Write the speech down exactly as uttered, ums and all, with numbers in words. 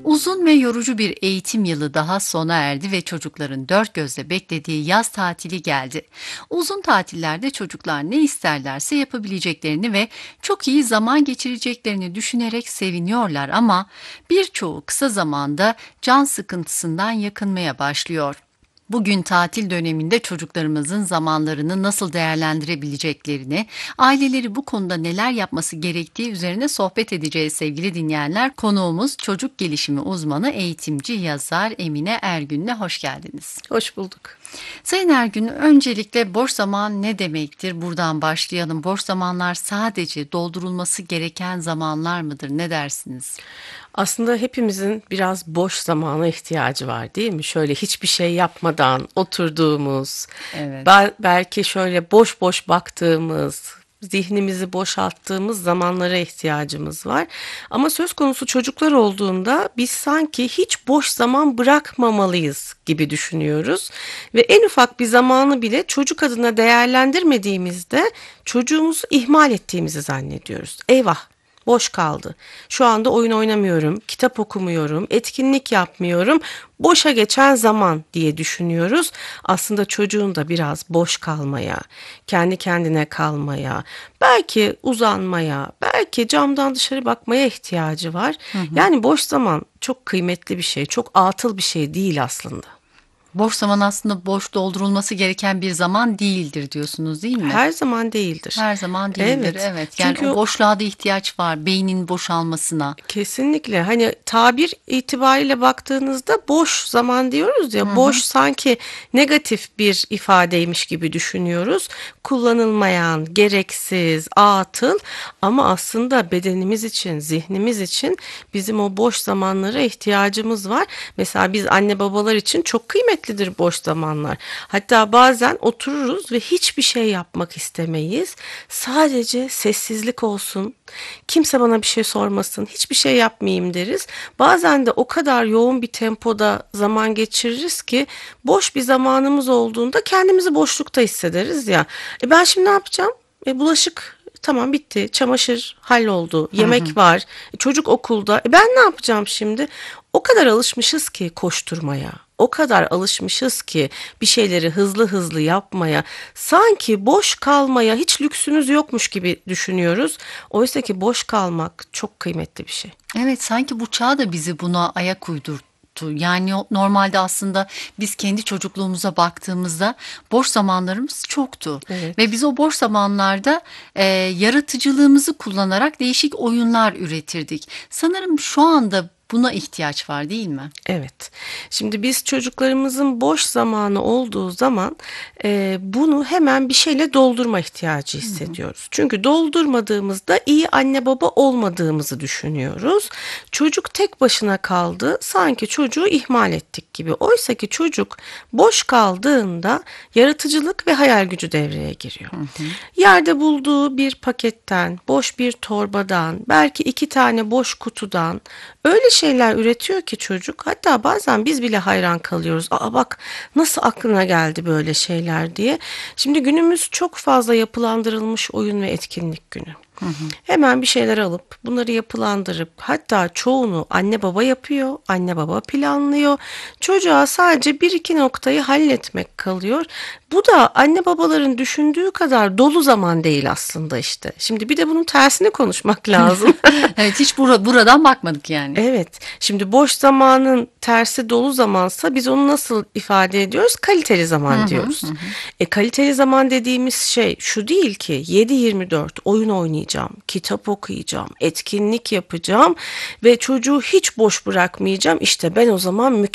Uzun ve yorucu bir eğitim yılı daha sona erdi ve çocukların dört gözle beklediği yaz tatili geldi. Uzun tatillerde çocuklar ne isterlerse yapabileceklerini ve çok iyi zaman geçireceklerini düşünerek seviniyorlar ama birçoğu kısa zamanda can sıkıntısından yakınmaya başlıyor. Bugün tatil döneminde çocuklarımızın zamanlarını nasıl değerlendirebileceklerini, aileleri bu konuda neler yapması gerektiği üzerine sohbet edeceğiz sevgili dinleyenler. Konuğumuz çocuk gelişimi uzmanı, eğitimci, yazar Emine Ergün'le hoş geldiniz. Hoş bulduk. Sayın Ergün, öncelikle boş zaman ne demektir? Buradan başlayalım. Boş zamanlar sadece doldurulması gereken zamanlar mıdır? Ne dersiniz? Aslında hepimizin biraz boş zamana ihtiyacı var, değil mi? Şöyle hiçbir şey yapmadan oturduğumuz, Evet. bel- belki şöyle boş boş baktığımız, zihnimizi boşalttığımız zamanlara ihtiyacımız var. Ama söz konusu çocuklar olduğunda biz sanki hiç boş zaman bırakmamalıyız gibi düşünüyoruz. Ve en ufak bir zamanı bile çocuk adına değerlendirmediğimizde çocuğumuzu ihmal ettiğimizi zannediyoruz. Eyvah! Boş kaldı. Şu anda oyun oynamıyorum, kitap okumuyorum, etkinlik yapmıyorum. Boşa geçen zaman diye düşünüyoruz. Aslında çocuğun da biraz boş kalmaya, kendi kendine kalmaya, belki uzanmaya, belki camdan dışarı bakmaya ihtiyacı var. Hı hı. Yani boş zaman çok kıymetli bir şey, çok atıl bir şey değil aslında. Boş zaman aslında boş doldurulması gereken bir zaman değildir diyorsunuz, değil mi? Her zaman değildir. Her zaman değildir, Evet. evet. Yani Çünkü o boşluğa da ihtiyaç var, beynin boşalmasına. kesinlikle, hani tabir itibariyle baktığınızda boş zaman diyoruz Hı ya, hı. boş sanki negatif bir ifadeymiş gibi düşünüyoruz. Kullanılmayan, gereksiz, atıl, ama aslında bedenimiz için, zihnimiz için bizim o boş zamanlara ihtiyacımız var. Mesela biz anne babalar için çok kıymetlidir boş zamanlar. Hatta bazen otururuz ve hiçbir şey yapmak istemeyiz. Sadece sessizlik olsun. Kimse bana bir şey sormasın, hiçbir şey yapmayayım deriz. Bazen de o kadar yoğun bir tempoda zaman geçiririz ki boş bir zamanımız olduğunda kendimizi boşlukta hissederiz ya. E ben şimdi ne yapacağım? E bulaşık tamam bitti, çamaşır halloldu, Hı hı. yemek var, e çocuk okulda. E ben ne yapacağım şimdi? O kadar alışmışız ki koşturmaya. O kadar alışmışız ki bir şeyleri hızlı hızlı yapmaya, sanki boş kalmaya hiç lüksümüz yokmuş gibi düşünüyoruz. Oysa ki boş kalmak çok kıymetli bir şey. Evet, sanki bu çağ da bizi buna ayak uydurttu. Yani o- normalde aslında biz kendi çocukluğumuza baktığımızda boş zamanlarımız çoktu. Ve Evet. biz o boş zamanlarda e, yaratıcılığımızı kullanarak değişik oyunlar üretirdik. Sanırım şu anda buna ihtiyaç var, değil mi? Evet. Şimdi biz çocuklarımızın boş zamanı olduğu zaman e, bunu hemen bir şeyle doldurma ihtiyacı Hı hı. hissediyoruz. Çünkü doldurmadığımızda iyi anne baba olmadığımızı düşünüyoruz. Çocuk tek başına kaldı, sanki çocuğu ihmal ettik gibi. Oysa ki çocuk boş kaldığında yaratıcılık ve hayal gücü devreye giriyor. Hı hı. Yerde bulduğu bir paketten, boş bir torbadan, belki iki tane boş kutudan öyle şeyler üretiyor ki çocuk. Hatta bazen biz bile hayran kalıyoruz. Aa bak nasıl aklına geldi böyle şeyler diye. Şimdi günümüz çok fazla yapılandırılmış oyun ve etkinlik günü. Hı hı. Hemen bir şeyler alıp bunları yapılandırıp, hatta çoğunu anne baba yapıyor, anne baba planlıyor. Çocuğa sadece bir iki noktayı halletmek kalıyor. Bu da anne babaların düşündüğü kadar dolu zaman değil aslında işte. Şimdi bir de bunun tersini konuşmak lazım. Evet, hiç bura- buradan bakmadık yani. Evet, şimdi boş zamanın tersi dolu zamansa biz onu nasıl ifade ediyoruz? Kaliteli Hı zaman hı, diyoruz. hı hı. E kaliteli zaman dediğimiz şey şu değil ki yedi yirmi dört oyun oynayacağım, kitap okuyacağım, etkinlik yapacağım ve çocuğu hiç boş bırakmayacağım. İşte ben o zaman